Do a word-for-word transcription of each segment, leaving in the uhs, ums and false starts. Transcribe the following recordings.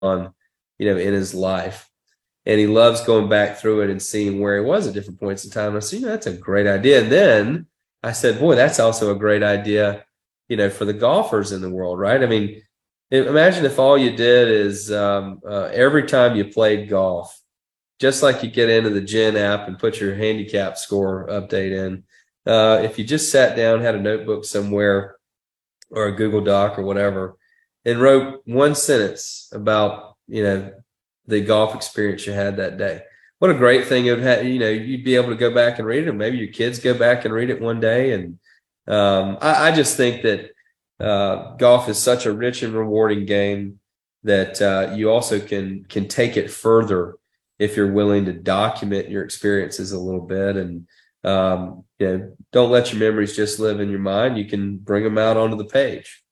on, you know, in his life. And he loves going back through it and seeing where he was at different points in time. And I said, you know, that's a great idea. And then I said, boy, that's also a great idea, you know, for the golfers in the world, right? I mean, imagine if all you did is um, uh, every time you played golf, just like you get into the Gen app and put your handicap score update in, uh, if you just sat down, had a notebook somewhere or a Google Doc or whatever, and wrote one sentence about, you know, the golf experience you had that day. What a great thing it would have, you know, you'd be able to go back and read it, and maybe your kids go back and read it one day. And um, I, I just think that uh, golf is such a rich and rewarding game that uh, you also can can take it further if you're willing to document your experiences a little bit. And um, you know, don't let your memories just live in your mind. You can bring them out onto the page.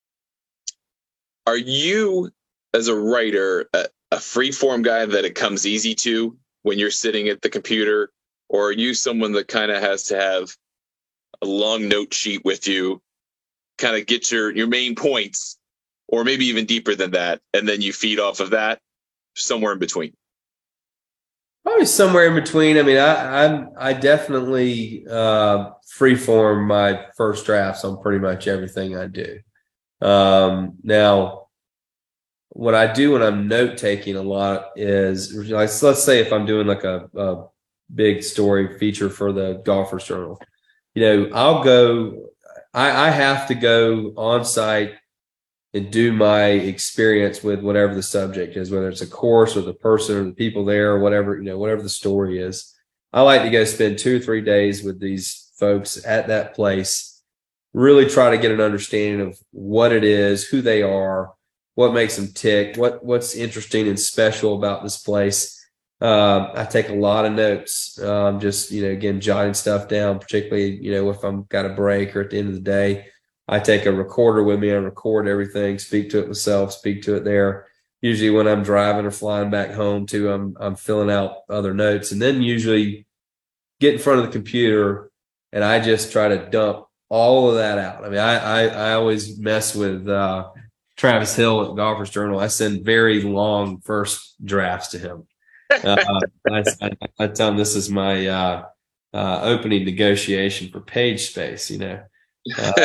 Are you, as a writer, a, a free-form guy that it comes easy to when you're sitting at the computer, or are you someone that kind of has to have a long note sheet with you, kind of get your, your main points, or maybe even deeper than that, and then you feed off of that, somewhere in between? Probably somewhere in between. I mean, I I'm, I definitely uh, freeform my first drafts on pretty much everything I do. Um, now, what I do when I'm note taking a lot is, like, so let's say if I'm doing like a, a big story feature for the Golfers Journal, you know, I'll go, I, I have to go on site and do my experience with whatever the subject is, whether it's a course or the person or the people there or whatever, you know, whatever the story is. I like to go spend two or three days with these folks at that place, really try to get an understanding of what it is, who they are, what makes them tick, what what's interesting and special about this place. Um, I take a lot of notes, um, just, you know, again, jotting stuff down, particularly, you know, if I'm got a break or at the end of the day. I take a recorder with me. I record everything, speak to it myself, speak to it there. Usually when I'm driving or flying back home too, I'm I'm filling out other notes, and then usually get in front of the computer and I just try to dump all of that out. I mean, I I, I always mess with uh, Travis Hill at Golfers Journal. I send very long first drafts to him. Uh, I, I, I tell him this is my uh, uh, opening negotiation for page space, you know. Uh,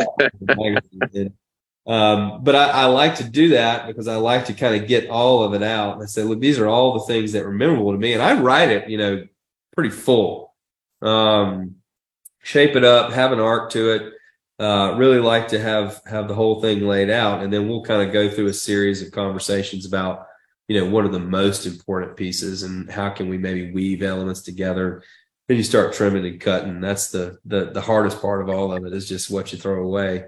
um, but I, I like to do that because I like to kind of get all of it out. And I say, look, these are all the things that were memorable to me. And I write it, you know, pretty full. Um, shape it up, have an arc to it. Uh, really like to have have the whole thing laid out. And then we'll kind of go through a series of conversations about, you know, what are the most important pieces and how can we maybe weave elements together. Then you start trimming and cutting. That's the the the hardest part of all of it, is just what you throw away.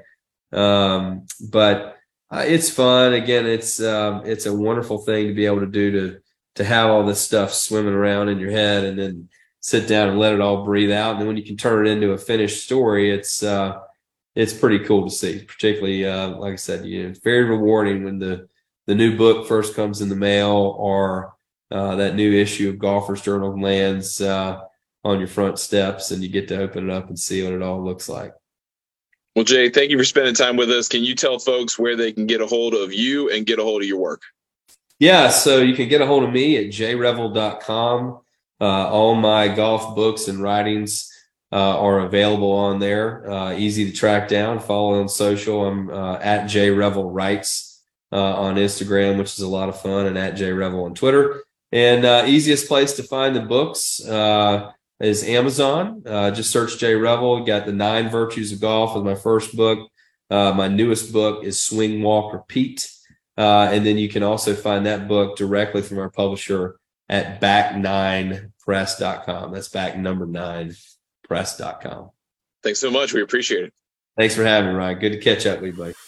Um, but uh, it's fun. Again, it's um, it's a wonderful thing to be able to do, to to have all this stuff swimming around in your head and then sit down and let it all breathe out. And then when you can turn it into a finished story, it's uh, it's pretty cool to see. Particularly, uh, like I said, you know, it's very rewarding when the the new book first comes in the mail, or uh, that new issue of Golfers Journal lands Uh, on your front steps and you get to open it up and see what it all looks like. Well, Jay, thank you for spending time with us. Can you tell folks where they can get a hold of you and get a hold of your work? Yeah, so you can get a hold of me at j revel dot com. Uh, all my golf books and writings uh, are available on there. Uh, easy to track down. Follow on social. I'm uh, at jrevelwrites uh, on Instagram, which is a lot of fun, and at jrevel on Twitter. And uh, easiest place to find the books uh, is Amazon. Uh, just search Jay Revel. Got The Nine Virtues of Golf as my first book. Uh, my newest book is Swing, Walk, Repeat. Uh, and then you can also find that book directly from our publisher at back nine press dot com. That's back number nine press dot com. Thanks so much. We appreciate it. Thanks for having me, Ryan. Good to catch up with you, buddy.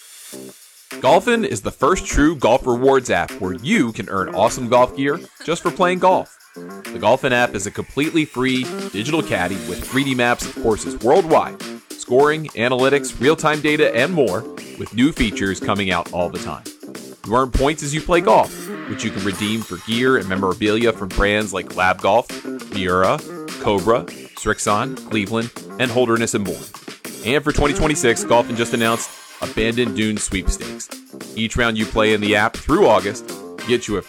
Golfin is the first true golf rewards app where you can earn awesome golf gear just for playing golf. The Golfin app is a completely free digital caddy with three D maps of courses worldwide, scoring, analytics, real-time data, and more, with new features coming out all the time. You earn points as you play golf, which you can redeem for gear and memorabilia from brands like Lab Golf, Miura, Cobra, Strixon, Cleveland, and Holderness and Bourne. And for twenty twenty-six, Golfin just announced Abandoned Dunes Sweepstakes. Each round you play in the app through August get you a